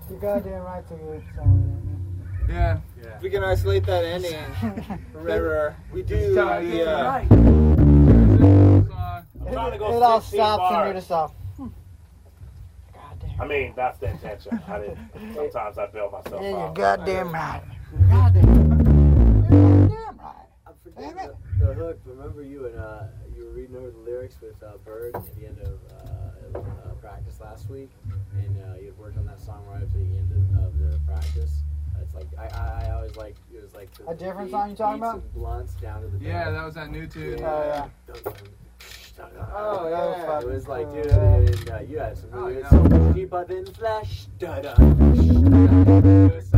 You're goddamn right to good song. Yeah. If we can isolate that ending, remember, we do It all Song. stops and you're just off. Goddamn. I mean, that's the intention. Sometimes I build myself Yeah, you're up. goddamn right. Goddamn right. I'm Damn forgetting it. the hook. Remember you were reading over the lyrics with Bird at the end of practice last week, and you had worked on that song right up to the end of the practice. It's like I always like it was like the A different song you talking beats about? and blunts down to the Yeah, that was that new tune. Oh, Oh, yeah. It was like, dude, Yeah. and you had some really Oh, good yeah. songs. Deeper than flesh, da da. It was so